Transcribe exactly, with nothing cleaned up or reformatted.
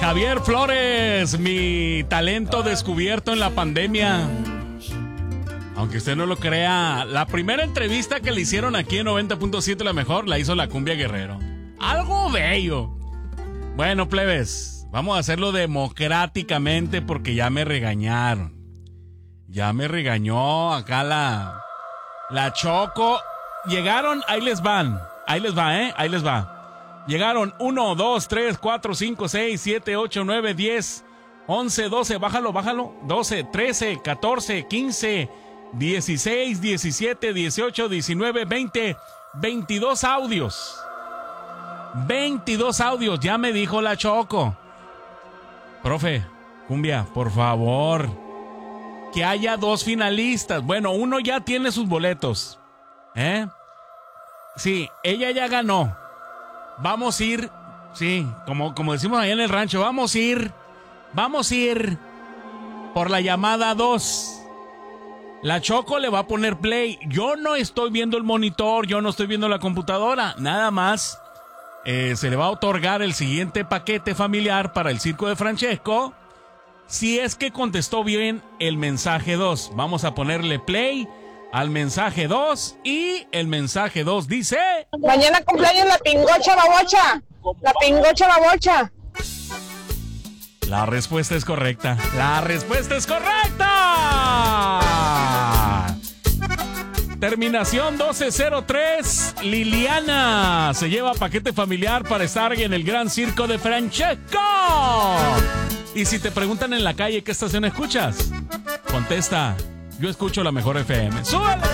Javier Flores, mi talento descubierto en la pandemia. Aunque usted no lo crea, la primera entrevista que le hicieron aquí en noventa punto siete La Mejor la hizo la Cumbia Guerrero. Algo bello. Bueno, plebes, vamos a hacerlo democráticamente porque ya me regañaron. Ya me regañó acá la, la Choco. Llegaron, ahí les van. Ahí les va, ¿eh? Ahí les va. Llegaron uno, dos, tres, cuatro, cinco, seis, siete, ocho, nueve, diez, once, doce, bájalo, bájalo. doce, trece, catorce, quince, dieciséis, diecisiete, dieciocho, diecinueve, veinte, veintidós audios. veintidós audios, ya me dijo la Choco. Profe, Cumbia, por favor, que haya dos finalistas. Bueno, uno ya tiene sus boletos. ¿Eh? Sí, ella ya ganó. Vamos a ir, sí, como, como decimos allá en el rancho, vamos a ir, vamos a ir por la llamada dos. La Choco le va a poner play. Yo no estoy viendo el monitor, yo no estoy viendo la computadora, nada más. Eh, se le va a otorgar el siguiente paquete familiar para el circo de Francesco si es que contestó bien el mensaje dos. Vamos a ponerle play al mensaje dos y el mensaje dos dice: mañana cumpleaños la pingocha babocha. La pingocha babocha. La respuesta es correcta. La respuesta es correcta. Terminación doce cero tres. Liliana se lleva paquete familiar para estar en el gran circo de Francesco. Y si te preguntan en la calle qué estación escuchas, contesta: yo escucho La Mejor F M. ¡Súbele!